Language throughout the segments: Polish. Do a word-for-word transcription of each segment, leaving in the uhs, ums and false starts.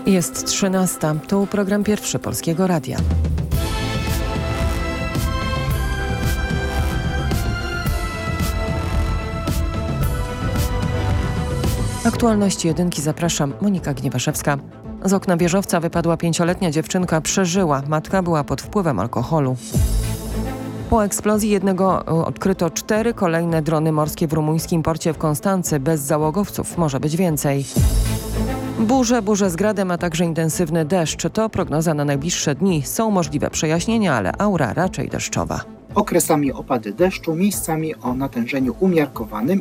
Jest trzynasta. Tu program pierwszy Polskiego Radia. Aktualności jedynki zapraszam, Monika Gniewaszewska. Z okna wieżowca wypadła pięcioletnia dziewczynka, przeżyła. Matka była pod wpływem alkoholu. Po eksplozji jednego odkryto cztery kolejne drony morskie w rumuńskim porcie w Konstancy. Bez załogowców może być więcej. Burze, burze z gradem, a także intensywny deszcz. To prognoza na najbliższe dni. Są możliwe przejaśnienia, ale aura raczej deszczowa. Okresami opady deszczu, miejscami o natężeniu umiarkowanym.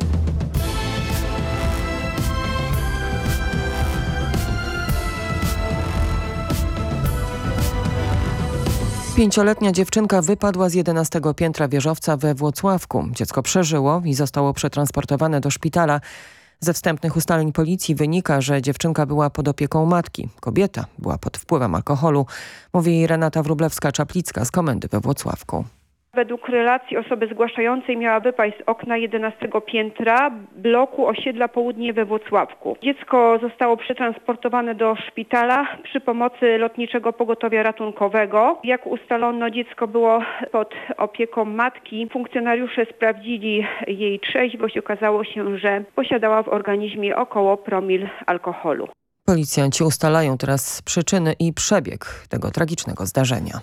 Pięcioletnia dziewczynka wypadła z jedenastego piętra wieżowca we Włocławku. Dziecko przeżyło i zostało przetransportowane do szpitala. Ze wstępnych ustaleń policji wynika, że dziewczynka była pod opieką matki. Kobieta była pod wpływem alkoholu, mówi Renata Wróblewska-Czaplicka z komendy we Włocławku. Według relacji osoby zgłaszającej miała wypaść z okna jedenastego piętra bloku osiedla Południe we Włocławku. Dziecko zostało przetransportowane do szpitala przy pomocy lotniczego pogotowia ratunkowego. Jak ustalono, dziecko było pod opieką matki. Funkcjonariusze sprawdzili jej trzeźwość. Okazało się, że posiadała w organizmie około promil alkoholu. Policjanci ustalają teraz przyczyny i przebieg tego tragicznego zdarzenia.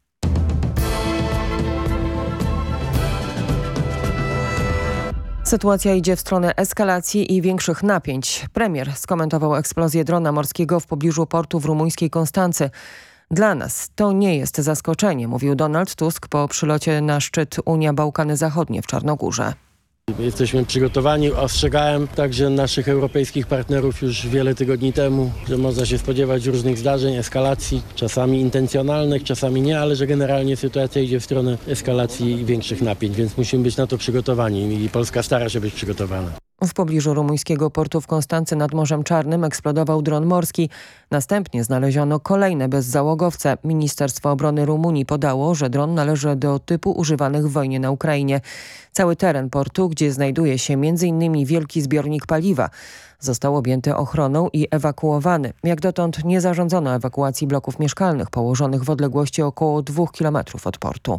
Sytuacja idzie w stronę eskalacji i większych napięć. Premier skomentował eksplozję drona morskiego w pobliżu portu w rumuńskiej Konstancy. Dla nas to nie jest zaskoczenie, mówił Donald Tusk po przylocie na szczyt Unia Bałkany Zachodnie w Czarnogórze. Jesteśmy przygotowani. Ostrzegałem także naszych europejskich partnerów już wiele tygodni temu, że można się spodziewać różnych zdarzeń, eskalacji, czasami intencjonalnych, czasami nie, ale że generalnie sytuacja idzie w stronę eskalacji i większych napięć, więc musimy być na to przygotowani i Polska stara się być przygotowana. W pobliżu rumuńskiego portu w Konstancy nad Morzem Czarnym eksplodował dron morski. Następnie znaleziono kolejne bezzałogowce. Ministerstwo Obrony Rumunii podało, że dron należy do typu używanych w wojnie na Ukrainie. Cały teren portu, gdzie znajduje się między innymi wielki zbiornik paliwa, został objęty ochroną i ewakuowany. Jak dotąd nie zarządzono ewakuacji bloków mieszkalnych położonych w odległości około dwóch kilometrów od portu.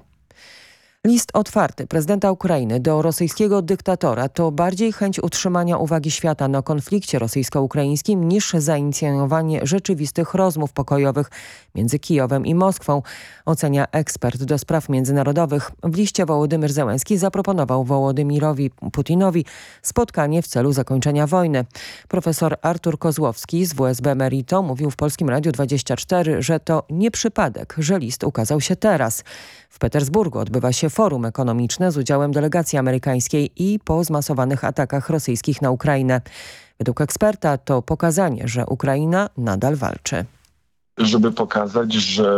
List otwarty prezydenta Ukrainy do rosyjskiego dyktatora to bardziej chęć utrzymania uwagi świata na konflikcie rosyjsko-ukraińskim niż zainicjowanie rzeczywistych rozmów pokojowych między Kijowem i Moskwą, ocenia ekspert do spraw międzynarodowych. W liście Wołodymyr Zełenski zaproponował Wołodymyrowi Putinowi spotkanie w celu zakończenia wojny. Profesor Artur Kozłowski z W S B Merito mówił w Polskim Radiu dwadzieścia cztery, że to nie przypadek, że list ukazał się teraz. W Petersburgu odbywa się forum ekonomiczne z udziałem delegacji amerykańskiej i po zmasowanych atakach rosyjskich na Ukrainę. Według eksperta to pokazanie, że Ukraina nadal walczy. Żeby pokazać, że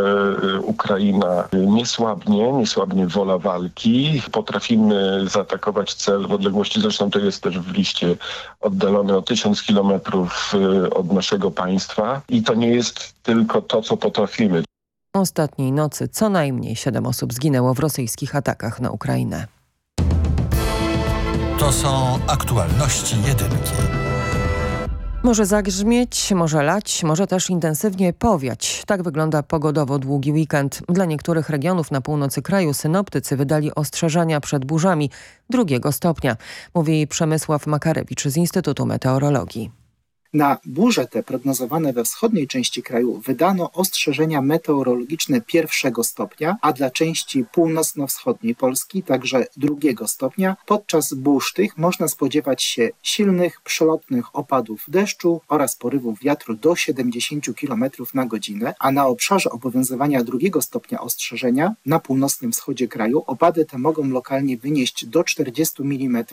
Ukraina nie słabnie, nie słabnie wola walki. Potrafimy zaatakować cel w odległości, zresztą to jest też w liście oddalone o tysiąc kilometrów od naszego państwa. I to nie jest tylko to, co potrafimy. Ostatniej nocy co najmniej siedem osób zginęło w rosyjskich atakach na Ukrainę. To są aktualności jedynki. Może zagrzmieć, może lać, może też intensywnie powiać. Tak wygląda pogodowo długi weekend. Dla niektórych regionów na północy kraju synoptycy wydali ostrzeżenia przed burzami drugiego stopnia, mówi Przemysław Makarewicz z Instytutu Meteorologii. Na burze te prognozowane we wschodniej części kraju wydano ostrzeżenia meteorologiczne pierwszego stopnia, a dla części północno-wschodniej Polski także drugiego stopnia. Podczas burz tych można spodziewać się silnych, przelotnych opadów deszczu oraz porywów wiatru do siedemdziesiąt kilometrów na godzinę, a na obszarze obowiązywania drugiego stopnia ostrzeżenia na północnym wschodzie kraju opady te mogą lokalnie wynieść do czterdziestu milimetrów.